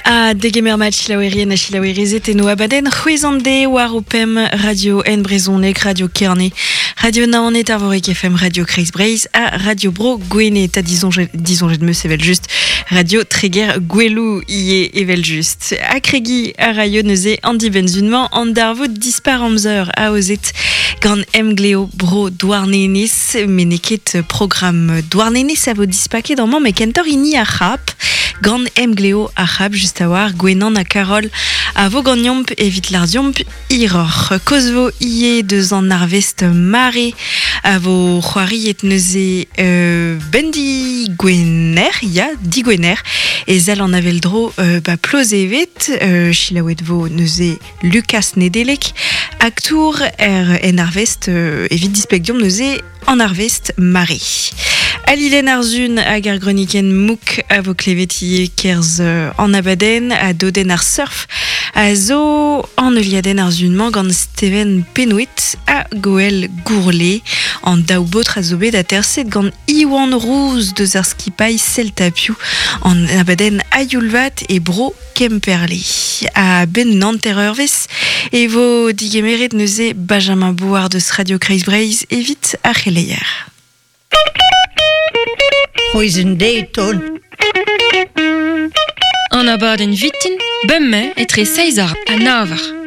A degemermat chilaouerien a chilauerezet en o abaden c'hwezande war o pem radio en brezonek, radio Kearney, radio Naonet Arvorek FM, radio Kreis Breiz a radio Bro Gwene, ta disons de meus evel just, radio Treger Gwelou ie evel just. A kregi a radio neuze Andy Benzunman an darvod dispar amzer a ozet gant emgleo Bro Douarnenez, meneket program Douarnenez a vo dispaket an man me kentor ini a rap gant emgleo a rap just a war gwenan a Karol a vo gant evit lardiomp iror. Kozvo ie deus an arvest mare a vo c'hoari et neuze bendi gwener, ya, di gwener, e zal an avel dro ploz evet, chilaouet vo neuze Lucas Nedelek, aktour en arvest evit dispegdiom neuze an arvest mare. Alilen arzun hag ar greniken mouk a vo klevet ie kerz an abaden a doden ar surf a zo an eviaden arzunman gant Steven Penouet a goel gourle an daou botre a zo bet a terset gant Iwan Rouz deus ar skipay seltapiou an abaden a youlvat e Bro Kemperle. A ben nantereur vez e vo digemeret neuze Benjamin Bouard deus radio Kreis Breiz evit a c'heleier. Poison Dayton. An abadenn vitin, bemme etre 6 a 9.